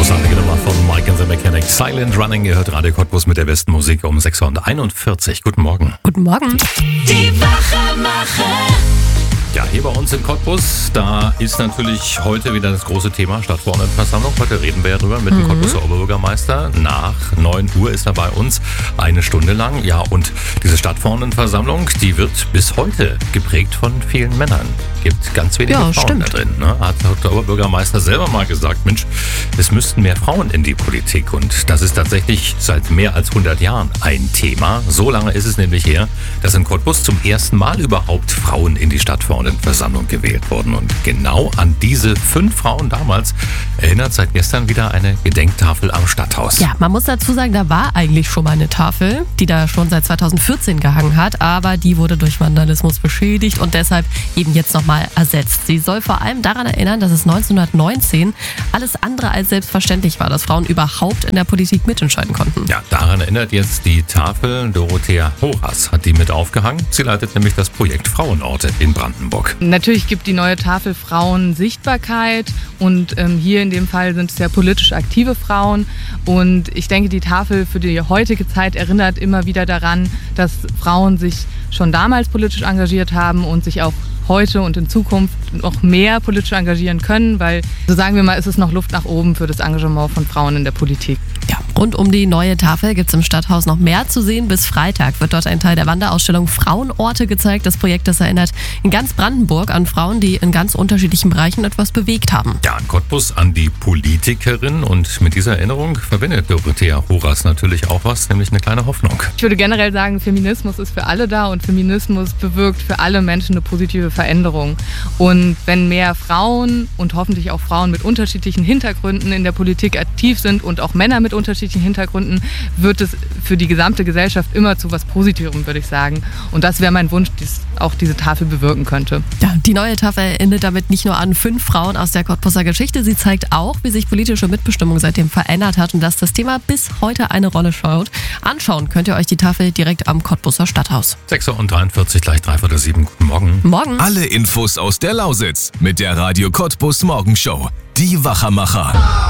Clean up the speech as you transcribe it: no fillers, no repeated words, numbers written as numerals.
Großartige Nummer von Mike and the Mechanics. Silent Running, ihr hört Radio Cottbus mit der besten Musik um 6:41 Uhr. Guten Morgen. Guten Morgen. Die Wachmacher. Ja, hier bei uns in Cottbus, da ist natürlich heute wieder das große Thema Stadtverordnetenversammlung. Heute reden wir ja drüber mit dem Cottbuser Oberbürgermeister. Nach 9 Uhr ist er bei uns, eine Stunde lang. Ja, und diese Stadtverordnetenversammlung, die wird bis heute geprägt von vielen Männern. Gibt ganz wenige Frauen da drin. Ne? Hat der Oberbürgermeister selber mal gesagt, Mensch, es müssten mehr Frauen in die Politik. Und das ist tatsächlich seit mehr als 100 Jahren ein Thema. So lange ist es nämlich her, dass in Cottbus zum ersten Mal überhaupt Frauen in die Stadtverordnetenversammlung gewählt wurden. Und genau an diese 5 Frauen damals erinnert seit gestern wieder eine Gedenktafel am Stadthaus. Ja, man muss dazu sagen, da war eigentlich schon mal eine Tafel, die da schon seit 2014 gehangen hat, aber die wurde durch Vandalismus beschädigt und deshalb eben jetzt nochmal ersetzt. Sie soll vor allem daran erinnern, dass es 1919 alles andere als selbstverständlich war, dass Frauen überhaupt in der Politik mitentscheiden konnten. Ja, daran erinnert jetzt die Tafel. Dorothea Horas hat die mit aufgehangen. Sie leitet nämlich das Projekt Frauenorte in Brandenburg. Natürlich gibt die neue Tafel Frauen Sichtbarkeit und hier in dem Fall sind es ja politisch aktive Frauen und ich denke, die Tafel für die heutige Zeit erinnert immer wieder daran, dass Frauen sich schon damals politisch engagiert haben und sich auch heute und in Zukunft noch mehr politisch engagieren können, weil, so sagen wir mal, ist es noch Luft nach oben für das Engagement von Frauen in der Politik. Ja, rund um die neue Tafel gibt es im Stadthaus noch mehr zu sehen. Bis Freitag wird dort ein Teil der Wanderausstellung Frauenorte gezeigt. Das Projekt, das erinnert in ganz Brandenburg an Frauen, die in ganz unterschiedlichen Bereichen etwas bewegt haben. Ja, in Cottbus an die Politikerin und mit dieser Erinnerung verbindet Dorothea Horas natürlich auch was, nämlich eine kleine Hoffnung. Ich würde generell sagen, Feminismus ist für alle da und Feminismus bewirkt für alle Menschen eine positive Veränderung. Und wenn mehr Frauen und hoffentlich auch Frauen mit unterschiedlichen Hintergründen in der Politik aktiv sind und auch Männer mit unterschiedlichen Hintergründen, wird es für die gesamte Gesellschaft immer zu was Positivem, würde ich sagen. Und das wäre mein Wunsch, dass auch diese Tafel bewirken könnte. Ja, die neue Tafel erinnert damit nicht nur an 5 Frauen aus der Cottbuser Geschichte, sie zeigt auch, wie sich politische Mitbestimmung seitdem verändert hat und dass das Thema bis heute eine Rolle schaut. Anschauen könnt ihr euch die Tafel direkt am Cottbuser Stadthaus. 6:43 Uhr, gleich 3:15. Guten Morgen. Morgen. Alle Infos aus der Lausitz mit der Radio Cottbus Morgenshow. Die Wachmacher.